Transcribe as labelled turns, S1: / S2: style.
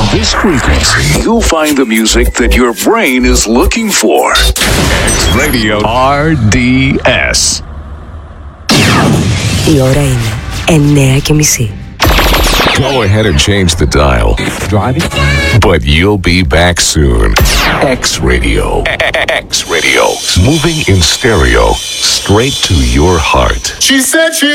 S1: this frequency, you'll find the music that your brain is looking for. X Radio RDS.
S2: Η ώρα είναι 9:30.
S3: Go ahead and change the dial.
S1: Driving?
S3: But you'll be back soon. X Radio. X Radio. Moving in stereo straight to your heart.
S4: She said she